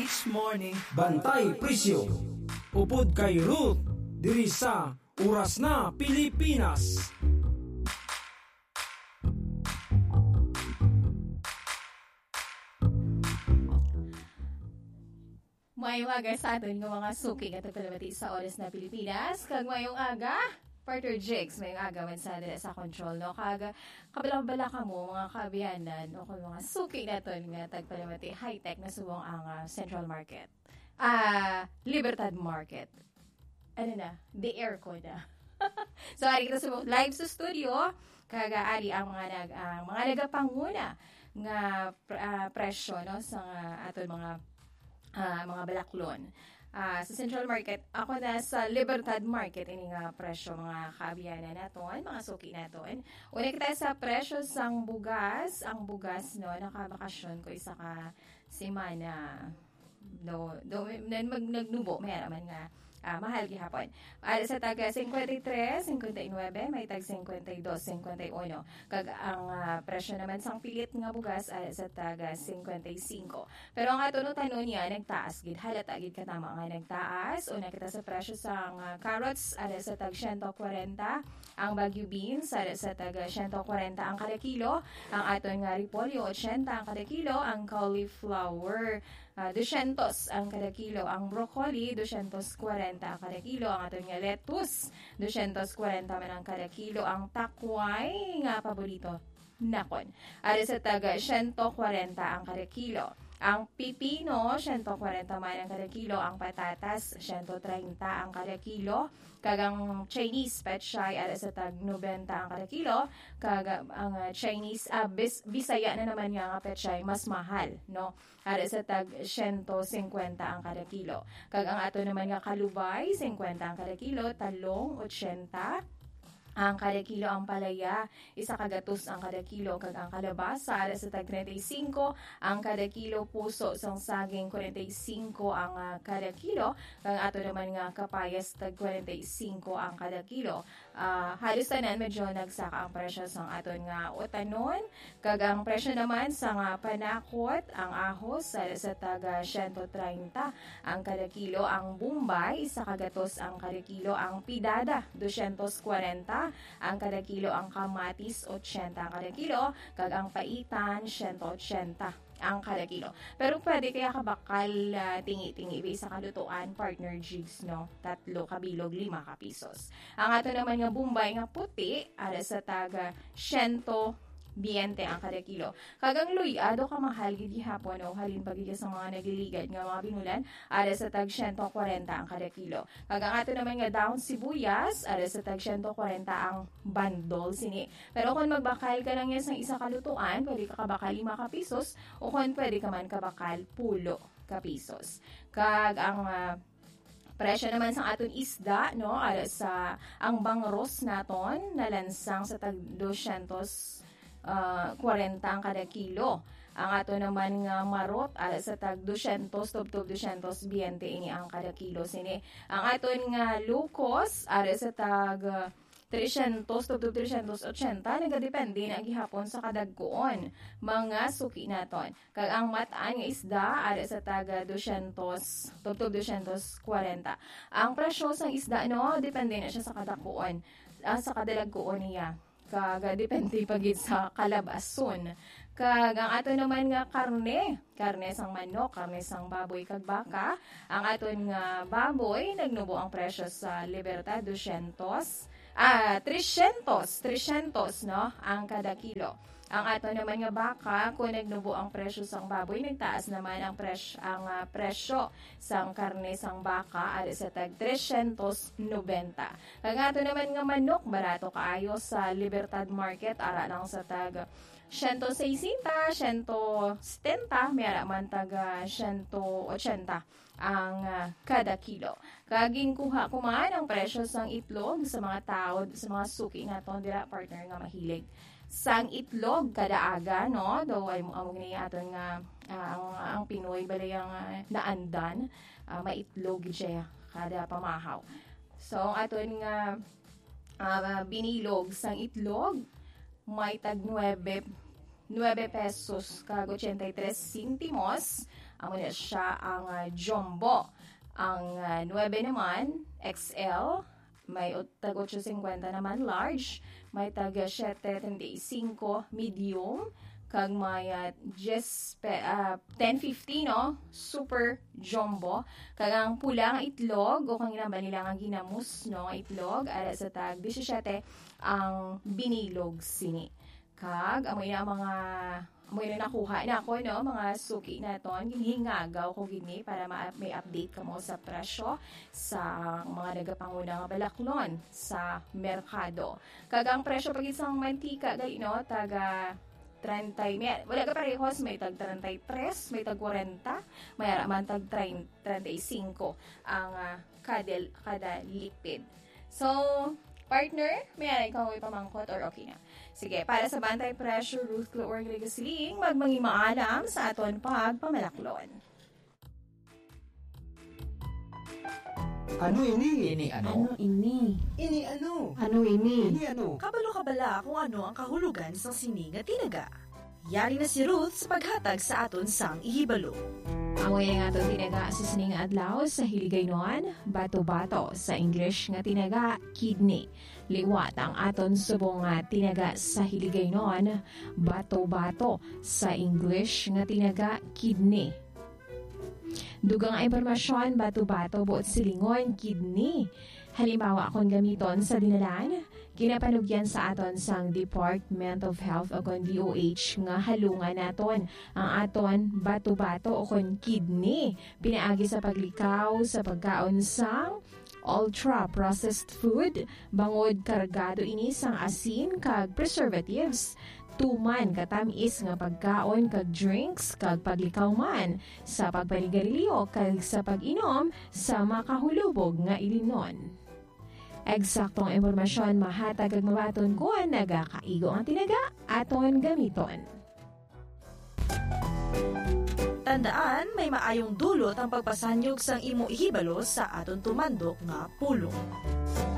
Mix Morning Bantay Presyo. Upod kay Ruth diri sa Oras na Pilipinas. Mayong aga sa aton ng mga suking at kalabati sa Oras na Pilipinas. Kag mayong aga, Partner Jigs, mayong aga man sa sa control, no? Kag kabalak-bala ka mo, mga kabiyanan, o kung mga suking naton nga tagpalabati high-tech na subong ang Central Market. Libertad Market. Ano na? The aircon na. So, ari kita subong live sa studio, kag ari ang mga nagapanguna nga presyo, no? Sa aton mga balaklon. Sa Central Market, ako na sa Libertad Market, ini nga presyo mga kabiyanan naton, mga suki naton. Una kita sa presyo sang bugas, ang bugas, no, nakabakasyon ko isa ka semana, nagnubo, mayroon man nga, mahal gihapon. Sa taga 53, 59, may tag 52, 51. Kag ang presyo naman sang pilit nga bugas sa taga 55. Pero ang ato no tanon niya nagtaas gid, halata gid katama nga nagtaas. Una kita sa presyo sang carrots sa tag 140, ang Baguio beans sa taga 140 ang kada kilo, ang aton nga repolyo 80 ang kada kilo, ang cauliflower 200 ang kada kilo, ang broccoli 240 ang kada kilo, ang aton nga lettuce 240 man ang kada kilo, ang takway nga paborito nakon sa taga 140 ang kada kilo, ang pipino 140 man ang kada kilo, ang patatas 130 ang kada kilo, kag ang Chinese petchay sa tag 90 ang kada kilo, kag ang Chinese Bisaya na naman nga petchay mas mahal, no, sa tag 150 ang kada kilo, kag ang ato naman nga kalubay 50 ang kada kilo, talong 80 ang kada kilo, ang palaya, isa kagatos ang kada kilo, kag ang kalabasa sa tag 35 ang kada kilo, puso sang saging 45 ang kada kilo, kag ato naman nga kapayas tag 45 ang kada kilo. Halos tanan medyo nagsaka ang presyo sang aton nga utanon, kag ang presyo naman sang panakot, ang ahos sa taga 130 ang kada kilo, ang bumbay isa kagatos ang kada kilo, ang pidada 240 ang kada kilo, ang kamatis 80 ang kada kilo, kag ang paitan 180 ang kada kilo. Pero pwede kaya kabakal tingi-tingi sa kalutuan, partner jigs, no? 3 kabilog 5 ka pesos. Ang ato naman nga bumbay nga puti sa taga 120 ang kada kilo. Kagang luyado ka mahal gid gihapon, o halin pagigya sa mga nagliligad nga mga binulan sa tag 140 ang kada kilo. Kagang ato naman nga daon sibuyas sa tag 140 ang bandol sini. Pero kung magbakal ka lang yan sa isa kalutuan, pwede ka kabakal 5 ka pesos, o kung pwede ka man kabakal 10 ka pesos. Kag ang presyo naman sa aton isda, no, sa ang bangros naton nalansang sa tag 240 ang kada kilo. Ang ato naman nga marot sa tag 200 tubtob 220 ini ang kada kilo sini. Ang aton nga lukos sa tag 300 tubtob 380 nagadepende na gihapon sa kadagkuon mga suki naton. Kag ang mataan nga isda sa taga 200 tubtob 240. Ang presyo sang isda, no, depende na siya sa kadagkuon, sa kadalagkuon niya. Kag depende pagid sa kalabason. Kag ang ato naman nga karne sang manok, karne sang baboy kag baka. Ang aton nga baboy nagnubo ang presyo sa Libertad 300, no, ang kada kilo. Ang ato naman nga baka, kung nagnubo ang presyo sang baboy, nagtaas naman ang presyo sang karne sang baka sa tag 390. Kag ato naman nga manok, barato kaayo sa Libertad Market, ara lang sa tag 160, 170, mayara man taga 180 ang kada kilo. Kaging kuha kuman ang presyo sang itlog sa mga tao, sa mga suki naton dira, partner, nga mahilig sang itlog kada aga, no, daw ay mo ni aton nga ang Pinoy balay ang naandan, maitlog siya kada pamahaw. So ang aton nga binilog sang itlog may tag 9 pesos kag 83 centimos Amo na siya ang jumbo. Ang 9 naman, XL, may tag 850 naman large, may tag 7.35 medium, kag may 10.50 no, super jumbo. Kag ang pula nga itlog o kang ginamba nila nga ginamus no, itlog ara sa tag 17 ang binilog sini. Kag amoy na mga nakuha na ako, no, mga suki na ton, hinhingagaw ko gini para may update ka mo sa presyo sa mga nagapanguna nga balaklon sa merkado. Kagang presyo pag isang mantika, no, taga 30, wala ka parehos, may tag 33, may tag 40, may araman tag 35 ang kada liquid. So, partner, may ikaw may pamangkot or okay na? Sige, para sa Bantay Pressure, Ruth Cloor Gregasiling, magmangi maalam sa aton pagpamalaklon. Ano ini? Ini ano? Ano ini? Ini ano? Ano ini? Ini ano? Kabalo-kabala kung ano ang kahulugan sa sining nga tinaga. Yari na si Ruth sa paghatag sa aton sang ihibalo. Amoy nga aton tinaga sa sining adlaw sa Hiligaynon, bato-bato sa English nga tinaga kidney. Liwat ang aton subong nga tinaga sa Hiligaynon, bato-bato sa English nga tinaga kidney. Dugang impormasyon, bato-bato buot silingon, kidney. Halimbawa akong gamiton sa dinalan, kinapanugyan sa aton sang Department of Health o kon DOH nga halungan naton ang aton bato-bato o kon kidney. Pinaagi sa paglikaw sa pagkaon sang ultra-processed food, bangod kargado ini sang asin kag preservatives. Tuman katamis nga pagkaon kag drinks kag paglikaw man sa pagpanigarilyo kag sa pag-inom sa makahulubog nga ilinon. Eksaktong impormasyon mahatag kag mabaton ko nagakaigo ang tinaga aton gamiton. Tandaan, may maayong dulot ang pagpasanyog sang imo ihibalo sa aton tumandok nga pulong.